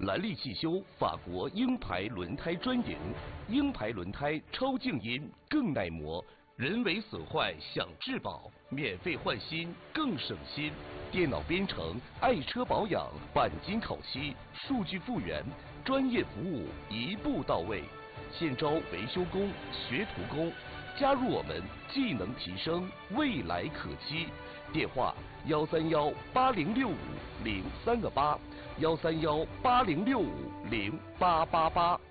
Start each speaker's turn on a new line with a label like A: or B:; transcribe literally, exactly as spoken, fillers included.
A: 兰利汽修法国鹰牌轮胎专营，鹰牌轮胎超静音更耐磨，人为损坏享质保，免费换新更省心。电脑编程、爱车保养、钣金烤漆、数据复原，专业服务一步到位。现招维修工、学徒工，加入我们，技能提升，未来可期。电话：幺三幺八零六五零三个八，幺三幺八零六五零八八八。